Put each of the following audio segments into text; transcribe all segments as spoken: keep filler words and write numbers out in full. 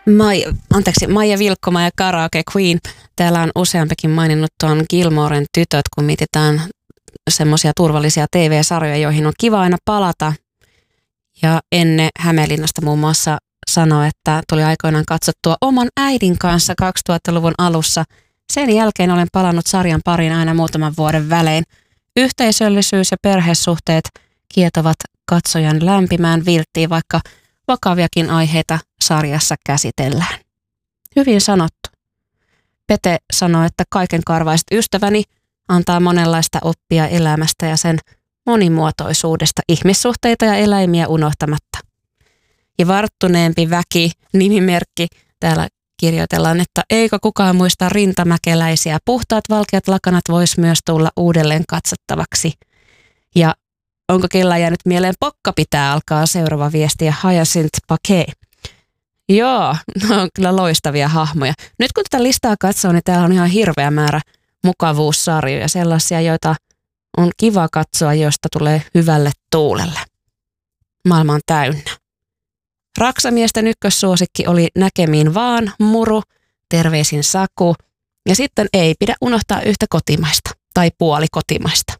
Mai, anteeksi, Maija Vilkkoma ja Karaoke Queen. Täällä on useampikin maininnut tuon Gilmoren tytöt, kun mietitään semmoisia turvallisia T V-sarjoja, joihin on kiva aina palata. Ja Enne Hämeenlinnasta muun muassa sanoi, että tuli aikoinaan katsottua oman äidin kanssa kaksituhattaluvun alussa. Sen jälkeen olen palannut sarjan pariin aina muutaman vuoden välein. Yhteisöllisyys ja perhesuhteet kietovat katsojan lämpimään vilttiin, vaikka vakaviakin aiheita sarjassa käsitellään. Hyvin sanottu. Pete sanoi, että kaikenkarvaiset ystäväni antaa monenlaista oppia elämästä ja sen monimuotoisuudesta, ihmissuhteita ja eläimiä unohtamatta. Ja varttuneempi väki, nimimerkki, täällä kirjoitellaan, että eikö kukaan muista rintamäkeläisiä. Puhtaat valkeat lakanat vois myös tulla uudelleen katsottavaksi. Ja onko kellään jäänyt mieleen Pokka pitää alkaa seuraava viesti ja Hyacinth Paquet. Joo, ne on kyllä loistavia hahmoja. Nyt kun tätä listaa katsoo, niin täällä on ihan hirveä määrä mukavuussarjoja, sellaisia, joita on kiva katsoa, joista tulee hyvälle tuulelle. Maailma on täynnä. Raksamiesten ykkössuosikki oli Näkemiin vaan, Muru, terveisin Saku ja sitten ei pidä unohtaa yhtä kotimaista tai puoli kotimaista.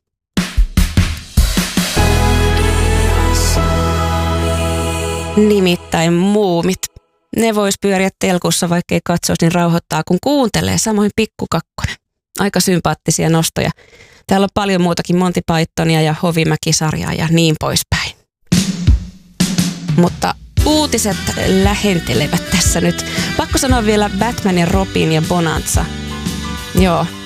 Nimittäin Muumit. Ne vois pyöriä telkussa, vaikka ei katsoisi, niin rauhoittaa, kun kuuntelee. Samoin Pikku Kakkonen. Aika sympaattisia nostoja. Täällä on paljon muutakin, Monty Pythonia ja Hovimäki-sarjaa ja niin poispäin. Mutta uutiset lähentelevät tässä nyt. Pakko sanoa vielä Batman ja Robin ja Bonanza. Joo,